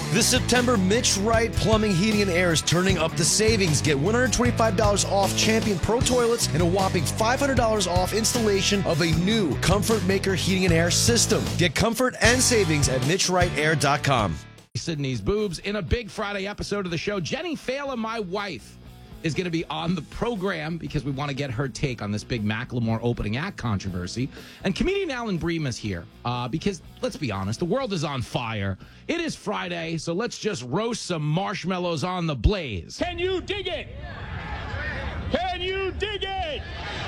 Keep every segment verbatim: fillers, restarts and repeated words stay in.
This September, Mitch Wright Plumbing, Heating, and Air is turning up the savings. Get one hundred twenty-five dollars off Champion Pro Toilets and a whopping five hundred dollars off installation of a new Comfort Maker Heating and Air system. Get comfort and savings at mitch wright air dot com. Sydney's boobs. In a big Friday episode of the show, Jenny Phelan, my wife, is going to be on the program because we want to get her take on this big Macklemore opening act controversy. And comedian Alan Bream is here uh, because, let's be honest, the world is on fire. It is Friday, so let's just roast some marshmallows on the blaze. Can you dig it? Can you dig it?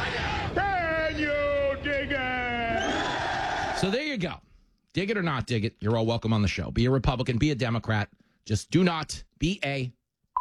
Can you dig it? So there you go. Dig it or not dig it, you're all welcome on the show. Be a Republican, be a Democrat. Just do not be a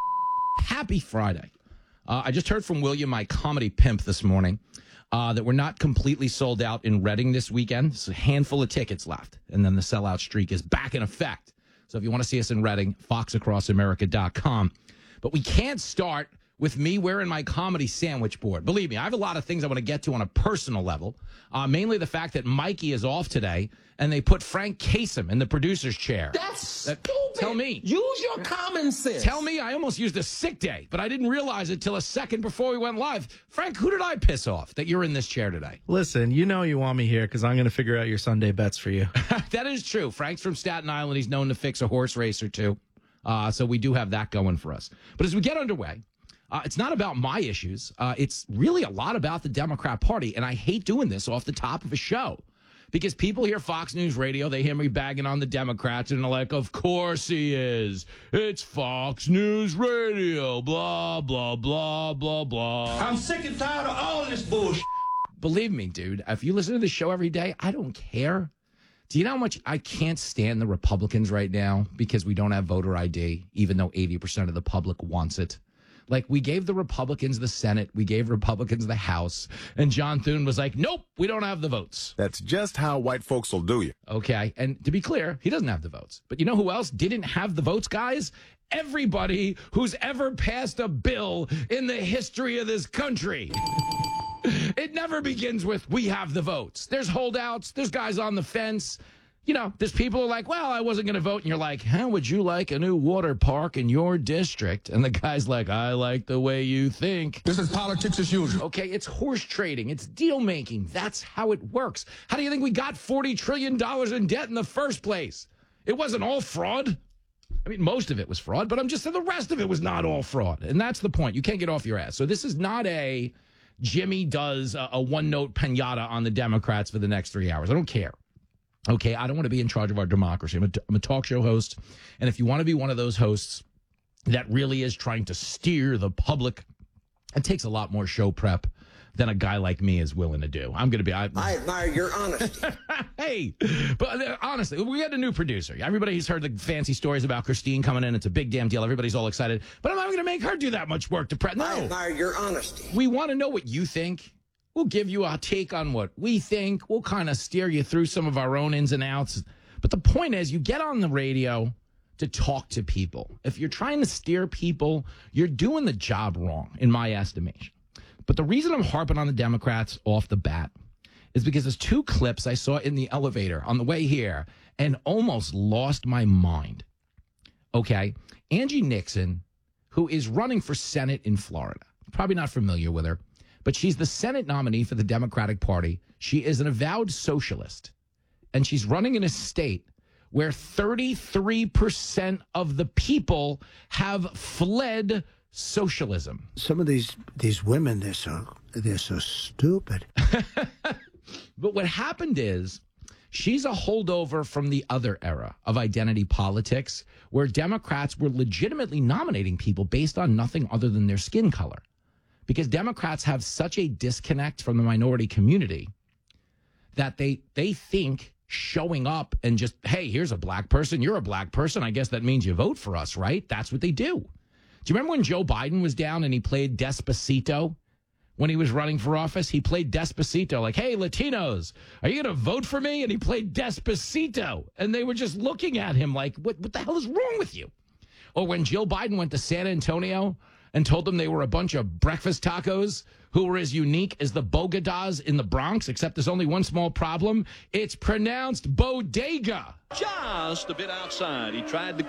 happy Friday. Uh, I just heard from William, my comedy pimp, this morning, uh, that we're not completely sold out in Reading this weekend. There's a handful of tickets left, and then the sellout streak is back in effect. So if you want to see us in Reading, fox across america dot com. But we can't start with me wearing my comedy sandwich board. Believe me, I have a lot of things I want to get to on a personal level, uh, mainly the fact that Mikey is off today, and they put Frank Kasem in the producer's chair. That's That- stupid. Tell me. Use your common sense. Tell me I almost used a sick day, but I didn't realize it till a second before we went live. Frank, who did I piss off that you're in this chair today? Listen, you know you want me here because I'm going to figure out your Sunday bets for you. That is true. Frank's from Staten Island. He's known to fix a horse race or two. Uh, so we do have that going for us. But as we get underway, uh, it's not about my issues. Uh, it's really a lot about the Democrat Party. And I hate doing this off the top of a show because people hear Fox News Radio. They hear me bagging on the Democrats and they're like, of course he is. It's Fox News Radio. Blah, blah, blah, blah, blah. I'm sick and tired of all this bullshit. Believe me, dude, if you listen to the show every day, I don't care. Do you know how much I can't stand the Republicans right now because we don't have voter I D, even though eighty percent of the public wants it? Like, we gave the Republicans the Senate, we gave Republicans the House, and John Thune was like, nope, we don't have the votes. That's just how white folks will do you. Okay, and to be clear, he doesn't have the votes. But you know who else didn't have the votes, guys? Everybody who's ever passed a bill in the history of this country. It never begins with, we have the votes. There's holdouts. There's guys on the fence. You know, there's people who are like, well, I wasn't going to vote. And you're like, how would you like a new water park in your district? And the guy's like, I like the way you think. This is politics as usual. Okay, it's horse trading. It's deal making. That's how it works. How do you think we got forty trillion dollars in debt in the first place? It wasn't all fraud. I mean, most of it was fraud, but I'm just saying the rest of it was not all fraud. And that's the point. You can't get off your ass. So this is not a Jimmy does a, a one-note pinata on the Democrats for the next three hours. I don't care. Okay, I don't want to be in charge of our democracy. I'm a, I'm a talk show host. And if you want to be one of those hosts that really is trying to steer the public, it takes a lot more show prep than a guy like me is willing to do. I'm going to be... I, I admire your honesty. Hey, but uh, honestly, we had a new producer. Everybody's heard the fancy stories about Christine coming in. It's a big damn deal. Everybody's all excited. But I'm not going to make her do that much work to prep. No. I admire your honesty. We want to know what you think. We'll give you a take on what we think. We'll kind of steer you through some of our own ins and outs. But the point is, you get on the radio to talk to people. If you're trying to steer people, you're doing the job wrong, in my estimation. But the reason I'm harping on the Democrats off the bat is because there's two clips I saw in the elevator on the way here and almost lost my mind. Okay, Angie Nixon, who is running for Senate in Florida. Probably not familiar with her, but she's the Senate nominee for the Democratic Party. She is an avowed socialist, and she's running in a state where thirty-three percent of the people have fled socialism. Some of these these women, they're so they're so stupid. But what happened is she's a holdover from the other era of identity politics where Democrats were legitimately nominating people based on nothing other than their skin color. Because Democrats have such a disconnect from the minority community that they they think showing up and just, hey, here's a black person, you're a black person, I guess that means you vote for us, right? That's what they do. Do you remember when Joe Biden was down and he played Despacito when he was running for office? He played Despacito like, hey, Latinos, are you going to vote for me? And he played Despacito. And they were just looking at him like, what, what the hell is wrong with you? Or when Jill Biden went to San Antonio and told them they were a bunch of breakfast tacos who were as unique as the bodegas in the Bronx, except there's only one small problem. It's pronounced bodega. Just a bit outside. He tried to